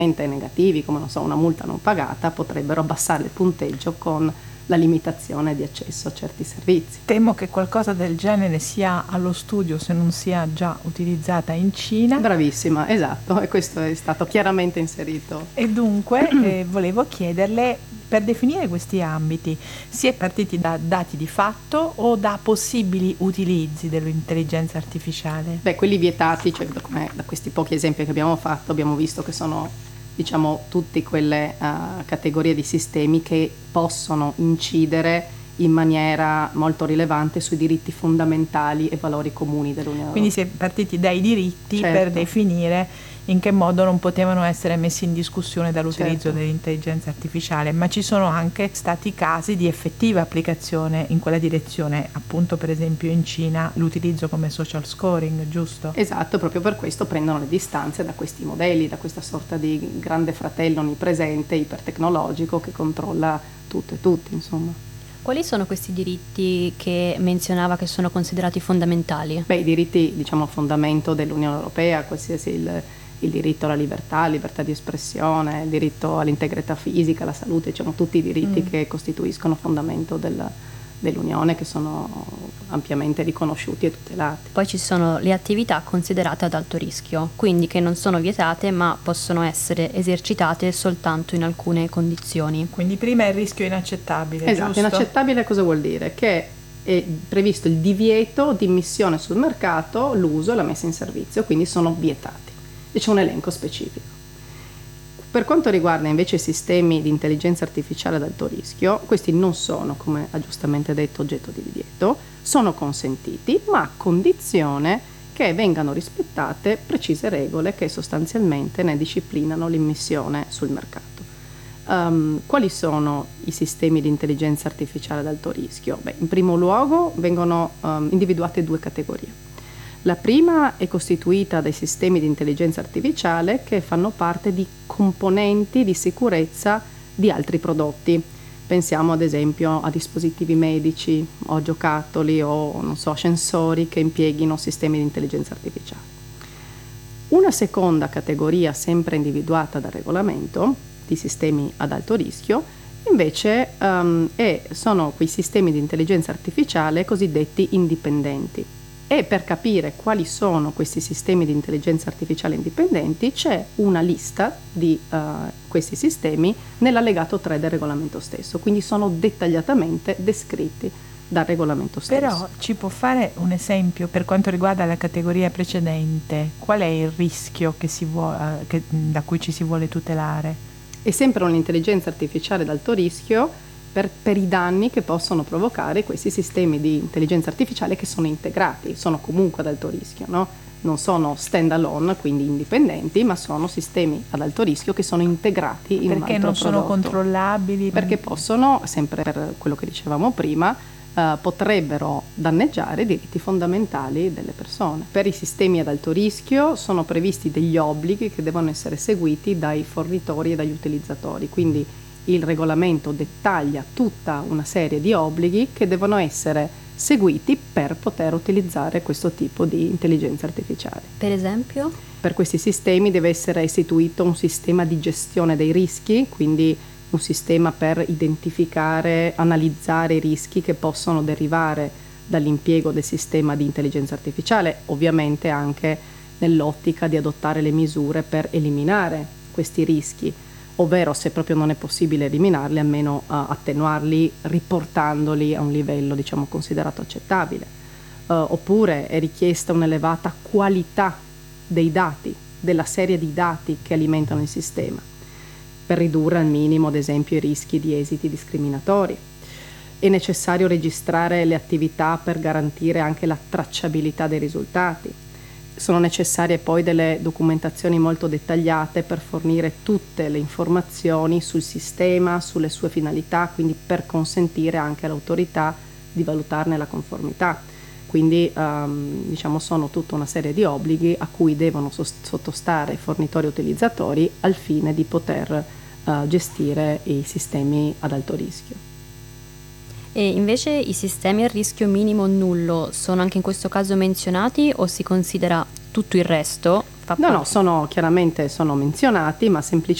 negativi, come non so, una multa non pagata, potrebbero abbassare il punteggio con la limitazione di accesso a certi servizi. Temo che qualcosa del genere sia allo studio, se non sia già utilizzata in Cina. Bravissima, esatto, e questo è stato chiaramente inserito. E dunque volevo chiederle, per definire questi ambiti, si è partiti da dati di fatto o da possibili utilizzi dell'intelligenza artificiale? Beh, quelli vietati, cioè da questi pochi esempi che abbiamo fatto, abbiamo visto che sono, diciamo, tutte quelle categorie di sistemi che possono incidere in maniera molto rilevante sui diritti fondamentali e valori comuni dell'Unione Europea. Quindi si è partiti dai diritti, certo, per definire in che modo non potevano essere messi in discussione dall'utilizzo, certo, dell'intelligenza artificiale, ma ci sono anche stati casi di effettiva applicazione in quella direzione, appunto per esempio in Cina l'utilizzo come social scoring, giusto? Esatto, proprio per questo prendono le distanze da questi modelli, da questa sorta di grande fratello onnipresente, ipertecnologico, che controlla tutto e tutti, insomma. Quali sono questi diritti che menzionava che sono considerati fondamentali? Beh, i diritti, diciamo, fondamento dell'Unione Europea, qualsiasi il diritto alla libertà di espressione, il diritto all'integrità fisica, alla salute, diciamo, tutti i diritti che costituiscono fondamento dell'Unione, che sono ampiamente riconosciuti e tutelati. Poi ci sono le attività considerate ad alto rischio, quindi che non sono vietate ma possono essere esercitate soltanto in alcune condizioni. Quindi prima il rischio inaccettabile, esatto, giusto? Inaccettabile cosa vuol dire? Che è previsto il divieto di immissione sul mercato, l'uso e la messa in servizio, quindi sono vietati. E c'è un elenco specifico. Per quanto riguarda invece i sistemi di intelligenza artificiale ad alto rischio, questi non sono, come ha giustamente detto, oggetto di divieto, sono consentiti, ma a condizione che vengano rispettate precise regole che sostanzialmente ne disciplinano l'immissione sul mercato. Quali sono i sistemi di intelligenza artificiale ad alto rischio? Beh, in primo luogo vengono individuate due categorie. La prima è costituita dai sistemi di intelligenza artificiale che fanno parte di componenti di sicurezza di altri prodotti. Pensiamo ad esempio a dispositivi medici o giocattoli o non so, sensori che impieghino sistemi di intelligenza artificiale. Una seconda categoria, sempre individuata dal regolamento, di sistemi ad alto rischio, invece sono quei sistemi di intelligenza artificiale cosiddetti indipendenti. E per capire quali sono questi sistemi di intelligenza artificiale indipendenti c'è una lista di questi sistemi nell'allegato 3 del regolamento stesso, quindi sono dettagliatamente descritti dal regolamento stesso. Però ci può fare un esempio per quanto riguarda la categoria precedente? Qual è il rischio da cui ci si vuole tutelare? È sempre un'intelligenza artificiale ad alto rischio per i danni che possono provocare questi sistemi di intelligenza artificiale che sono integrati, sono comunque ad alto rischio, no? Non sono stand alone, quindi indipendenti, ma sono sistemi ad alto rischio che sono integrati in un altro prodotto. Perché non sono controllabili? Perché possono, sempre per quello che dicevamo prima, potrebbero danneggiare i diritti fondamentali delle persone. Per i sistemi ad alto rischio sono previsti degli obblighi che devono essere seguiti dai fornitori e dagli utilizzatori, quindi il regolamento dettaglia tutta una serie di obblighi che devono essere seguiti per poter utilizzare questo tipo di intelligenza artificiale. Per esempio? Per questi sistemi deve essere istituito un sistema di gestione dei rischi, quindi un sistema per identificare, analizzare i rischi che possono derivare dall'impiego del sistema di intelligenza artificiale, ovviamente anche nell'ottica di adottare le misure per eliminare questi rischi, ovvero se proprio non è possibile eliminarli, almeno attenuarli riportandoli a un livello, diciamo, considerato accettabile. Oppure è richiesta un'elevata qualità dei dati, della serie di dati che alimentano il sistema, per ridurre al minimo, ad esempio, i rischi di esiti discriminatori. È necessario registrare le attività per garantire anche la tracciabilità dei risultati. Sono necessarie poi delle documentazioni molto dettagliate per fornire tutte le informazioni sul sistema, sulle sue finalità, quindi per consentire anche all'autorità di valutarne la conformità. Quindi diciamo sono tutta una serie di obblighi a cui devono sottostare fornitori e utilizzatori al fine di poter gestire i sistemi ad alto rischio. E invece i sistemi a rischio minimo nullo sono anche in questo caso menzionati o si considera tutto il resto, pa, No, chiaramente sono menzionati, ma semplicemente